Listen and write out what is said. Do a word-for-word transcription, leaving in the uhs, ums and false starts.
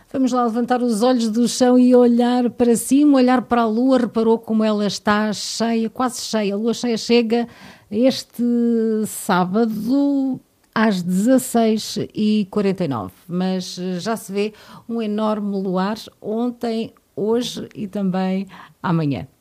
Vamos lá levantar os olhos do chão e olhar para cima, olhar para a lua. Reparou como ela está cheia, quase cheia. A lua cheia chega este sábado às dezasseis e quarenta e nove, mas já se vê um enorme luar ontem, hoje e também amanhã.